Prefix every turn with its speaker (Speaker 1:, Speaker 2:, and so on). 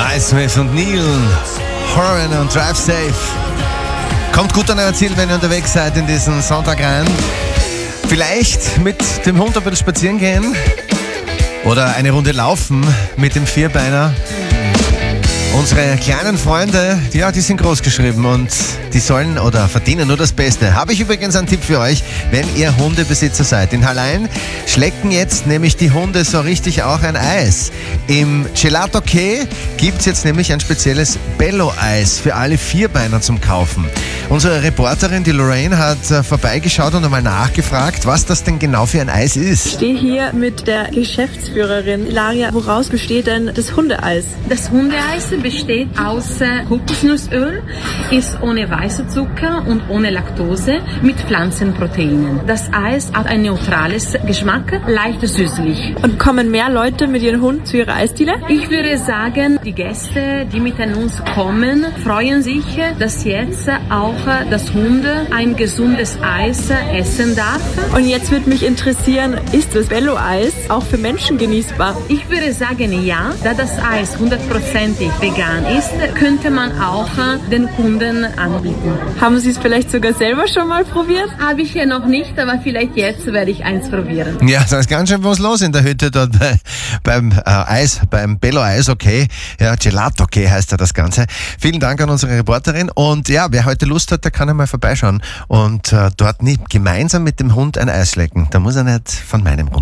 Speaker 1: Smith und Neil, Horan und Drive Safe. Kommt gut an euer Ziel, wenn ihr unterwegs seid in diesen Sonntag rein. Vielleicht mit dem Hund ein bisschen spazieren gehen oder eine Runde laufen mit dem Vierbeiner. Unsere kleinen Freunde, ja, die sind groß geschrieben und die sollen oder verdienen nur das Beste. Habe ich übrigens einen Tipp für euch, wenn ihr Hundebesitzer seid. In Hallein schlecken jetzt nämlich die Hunde so richtig auch ein Eis. Im Gelato Che gibt es jetzt nämlich ein spezielles Bello-Eis für alle Vierbeiner zum Kaufen. Unsere Reporterin, die Lorraine, hat vorbeigeschaut und einmal nachgefragt, was das denn genau für ein Eis ist.
Speaker 2: Ich stehe hier mit der Geschäftsführerin Ilaria. Woraus besteht denn das Hundeeis?
Speaker 3: Das Hundeeis besteht aus Kokosnussöl, ist ohne weißer Zucker und ohne Laktose mit Pflanzenproteinen. Das Eis hat ein neutrales Geschmack, leicht süßlich.
Speaker 2: Und kommen mehr Leute mit ihrem Hund zu ihrer Eisdiele?
Speaker 3: Ich würde sagen, die Gäste, die mit uns kommen, freuen sich, dass jetzt auch das Hund ein gesundes Eis essen darf.
Speaker 2: Und jetzt würde mich interessieren, ist das Bello-Eis auch für Menschen genießbar?
Speaker 3: Ich würde sagen, ja. Da das Eis 100%ig vegan ist, könnte man auch den Kunden anbieten.
Speaker 2: Haben Sie es vielleicht sogar selber schon mal probiert?
Speaker 3: Habe ich ja noch nicht, aber vielleicht jetzt werde ich eins probieren.
Speaker 1: Ja, da ist ganz schön was los in der Hütte dort beim Eis, beim Bello-Eis, okay. Ja, Gelato Che heißt ja das Ganze. Vielen Dank an unsere Reporterin und ja, wer heute Lust hat, der kann einmal vorbeischauen und dort nicht gemeinsam mit dem Hund ein Eis lecken. Da muss er nicht von meinem Hund.